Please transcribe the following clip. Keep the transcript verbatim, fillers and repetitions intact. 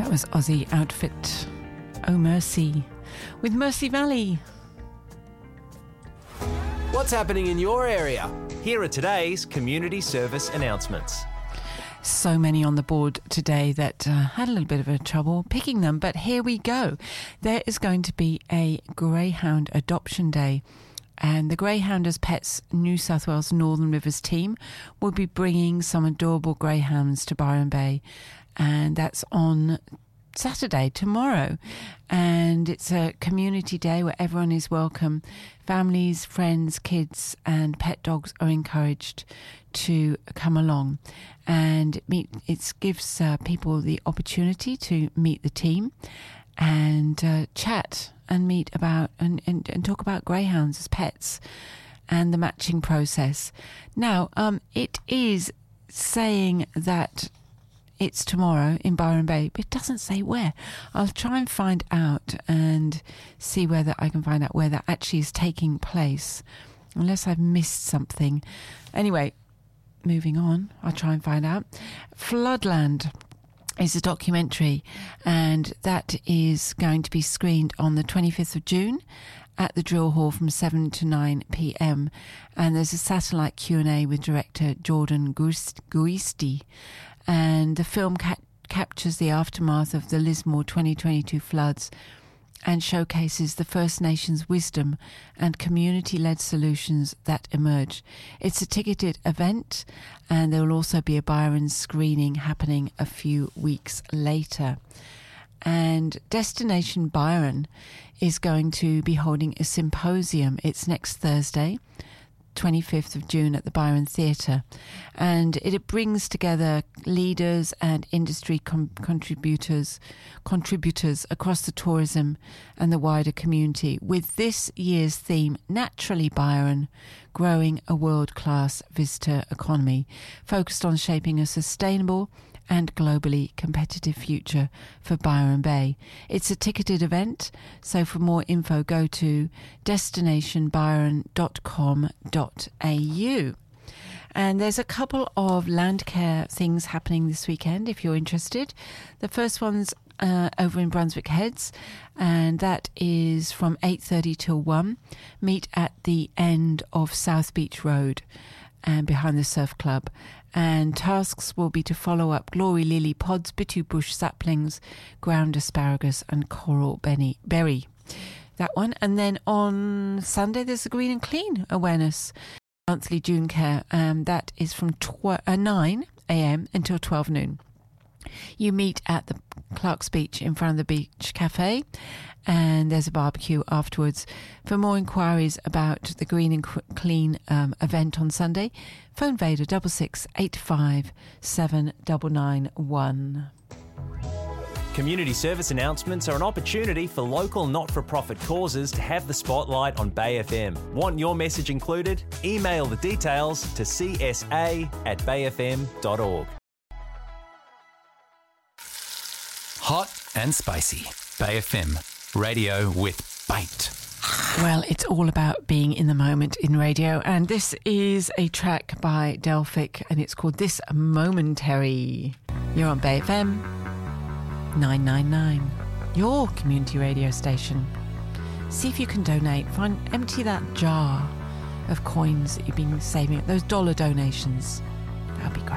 That was Aussie outfit, Oh Mercy, with Mercy Valley. What's happening in your area? Here are today's community service announcements. So many on the board today that uh, had a little bit of a trouble picking them, but here we go. There is going to be a Greyhound Adoption Day, and the Greyhounders Pets New South Wales Northern Rivers team will be bringing some adorable greyhounds to Byron Bay, and that's on Saturday, tomorrow. And it's a community day where everyone is welcome. Families, friends, kids and pet dogs are encouraged to come along and meet. It gives uh, people the opportunity to meet the team and uh, chat and meet about and, and, and talk about greyhounds as pets and the matching process. Now, um, it is saying that it's tomorrow in Byron Bay, but it doesn't say where. I'll try and find out and see whether I can find out where that actually is taking place, unless I've missed something. Anyway, moving on, I'll try and find out. Floodland is a documentary, and that is going to be screened on the twenty-fifth of June at the Drill Hall from seven to nine p.m. And there's a satellite Q and A with director Jordan Guisti. And the film ca- captures the aftermath of the Lismore twenty twenty-two floods and showcases the First Nations wisdom and community-led solutions that emerge. It's a ticketed event, and there will also be a Byron screening happening a few weeks later. And Destination Byron is going to be holding a symposium. It's next Thursday, twenty-fifth of June at the Byron Theatre, and it brings together leaders and industry com- contributors contributors across the tourism and the wider community with this year's theme, Naturally Byron, Growing a World-Class Visitor Economy, focused on shaping a sustainable and globally competitive future for Byron Bay. It's a ticketed event, so for more info go to destination byron dot com dot a u. And there's a couple of land care things happening this weekend if you're interested. The first one's uh, over in Brunswick Heads, and that is from eight thirty till one. Meet at the end of South Beach Road and behind the Surf Club. And tasks will be to follow up glory lily pods, bitu bush saplings, ground asparagus and coral benny, berry. That one. And then on Sunday there's the Green and Clean awareness monthly June care. Um, that is from tw- uh, nine a.m. until twelve noon. You meet at the Clark's Beach in front of the Beach Cafe, and there's a barbecue afterwards. For more inquiries about the Green and Clean um, event on Sunday, phone Vader double six eight five seven nine nine one. Community service announcements are an opportunity for local not-for-profit causes to have the spotlight on Bay F M. Want your message included? Email the details to c s a at bay f m dot org. Hot and spicy. Bay F M. Radio with bite. Well, it's all about being in the moment in radio, and this is a track by Delphic, and it's called This Momentary. You're on Bay F M nine nine nine, your community radio station. See if you can donate. Find empty that jar of coins that you've been saving, those dollar donations. That would be great.